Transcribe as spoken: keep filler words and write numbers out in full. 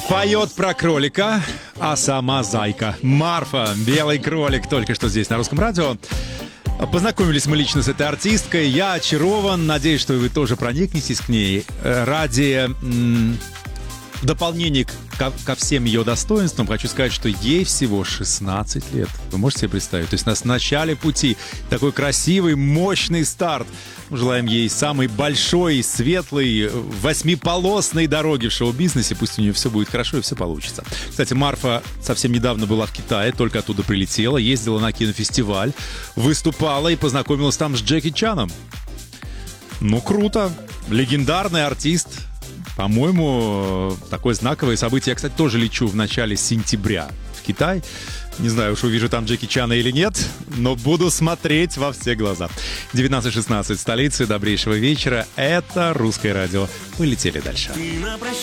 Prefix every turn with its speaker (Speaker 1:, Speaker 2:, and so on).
Speaker 1: Поет про кролика, а сама зайка. Марфа, белый кролик, только что здесь на Русском радио. Познакомились мы лично с этой артисткой. Я очарован. Надеюсь, что вы тоже проникнетесь к ней. Ради м- дополнения ко, ко всем ее достоинствам хочу сказать, что ей всего шестнадцать лет. Вы можете себе представить? То есть у нас в начале пути такой красивый, мощный старт. Желаем ей самой большой, светлой, восьмиполосной дороги в шоу-бизнесе. Пусть у нее все будет хорошо и все получится. Кстати, Марфа совсем недавно была в Китае, только оттуда прилетела, ездила на кинофестиваль, выступала и познакомилась там с Джеки Чаном. Ну, круто. Легендарный артист. По-моему, такое знаковое событие. Я, кстати, тоже лечу в начале сентября в Китай. Не знаю, уж увижу там Джеки Чана или нет, но буду смотреть во все глаза. девятнадцать шестнадцать, столицы, добрейшего вечера. Это Русское радио. Полетели дальше.